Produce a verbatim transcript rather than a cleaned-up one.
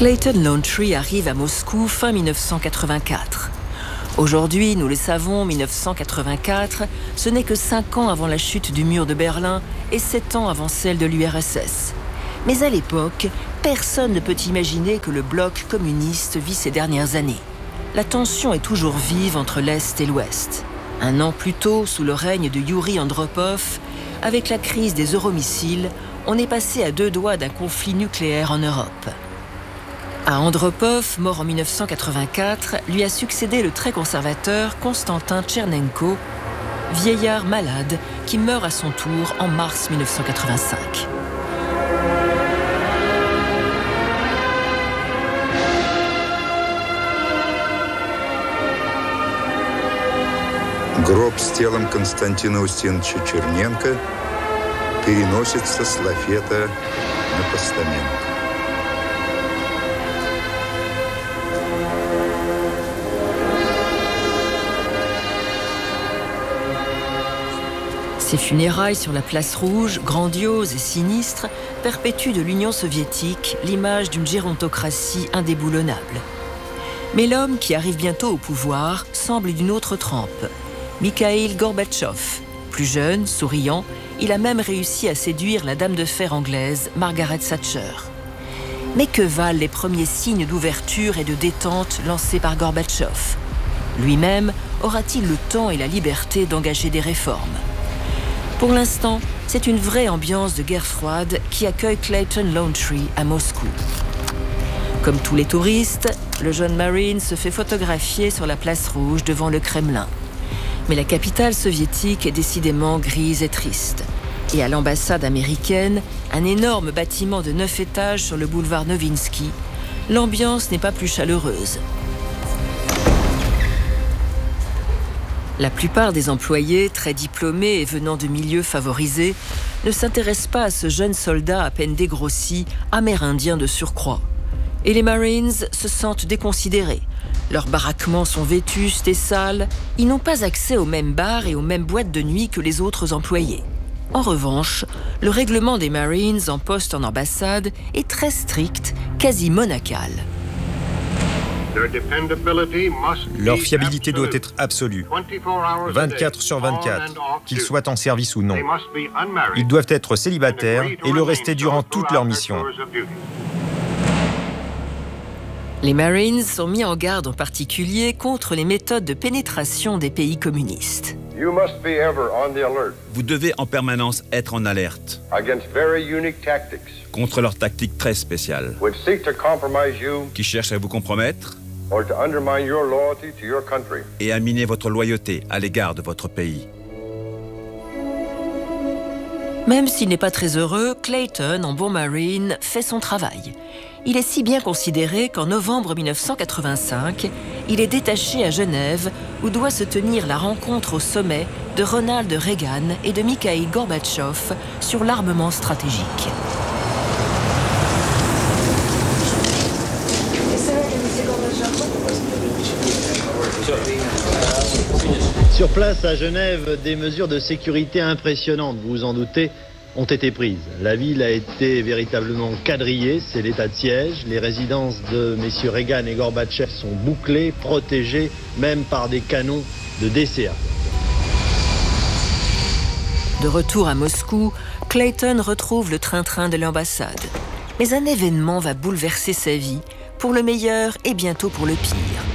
Clayton Laundrie arrive à Moscou fin mille neuf cent quatre-vingt-quatre. Aujourd'hui, nous le savons, mille neuf cent quatre-vingt-quatre, ce n'est que cinq ans avant la chute du mur de Berlin et sept ans avant celle de l'U R S S. Mais à l'époque, personne ne peut imaginer que le bloc communiste vit ces dernières années. La tension est toujours vive entre l'Est et l'Ouest. Un an plus tôt, sous le règne de Youri Andropov, avec la crise des euromissiles, on est passé à deux doigts d'un conflit nucléaire en Europe. À Andropov, mort en mille neuf cent quatre-vingt-quatre, lui a succédé le très conservateur Konstantin Tchernenko, vieillard malade qui meurt à son tour en mars mille neuf cent quatre-vingt-cinq. Гроб с телом Константина Устиновича Черненко переносится с лафета на постамент. Ces funérailles sur la place rouge, grandioses et sinistres, perpétuent de l'Union soviétique l'image d'une gérontocratie indéboulonnable. Mais l'homme qui arrive bientôt au pouvoir semble d'une autre trempe. Mikhaïl Gorbatchev. Plus jeune, souriant, il a même réussi à séduire la dame de fer anglaise, Margaret Thatcher. Mais que valent les premiers signes d'ouverture et de détente lancés par Gorbatchev? Lui-même aura-t-il le temps et la liberté d'engager des réformes? Pour l'instant, c'est une vraie ambiance de guerre froide qui accueille Clayton Laundrie à Moscou. Comme tous les touristes, le jeune Marine se fait photographier sur la place rouge devant le Kremlin. Mais la capitale soviétique est décidément grise et triste. Et à l'ambassade américaine, un énorme bâtiment de neuf étages sur le boulevard Novinsky, l'ambiance n'est pas plus chaleureuse. La plupart des employés, très diplômés et venant de milieux favorisés, ne s'intéressent pas à ce jeune soldat à peine dégrossi, amérindien de surcroît. Et les Marines se sentent déconsidérés. Leurs baraquements sont vétustes et sales. Ils n'ont pas accès aux mêmes bars et aux mêmes boîtes de nuit que les autres employés. En revanche, le règlement des Marines en poste en ambassade est très strict, quasi monacal. Leur fiabilité doit être absolue, vingt-quatre sur vingt-quatre, qu'ils soient en service ou non. Ils doivent être célibataires et le rester durant toute leur mission. Les Marines sont mis en garde en particulier contre les méthodes de pénétration des pays communistes. Vous devez en permanence être en alerte contre leurs tactiques très spéciales qui cherchent à vous compromettre et à miner votre loyauté à l'égard de votre pays. Même s'il n'est pas très heureux, Clayton, en bon Marine, fait son travail. Il est si bien considéré qu'en novembre mille neuf cent quatre-vingt-cinq, il est détaché à Genève, où doit se tenir la rencontre au sommet de Ronald Reagan et de Mikhaïl Gorbatchev sur l'armement stratégique. Sur place à Genève, des mesures de sécurité impressionnantes, vous vous en doutez, ont été prises. La ville a été véritablement quadrillée, c'est l'état de siège. Les résidences de messieurs Reagan et Gorbatchev sont bouclées, protégées, même par des canons de D C A. De retour à Moscou, Clayton retrouve le train-train de l'ambassade. Mais un événement va bouleverser sa vie, pour le meilleur et bientôt pour le pire.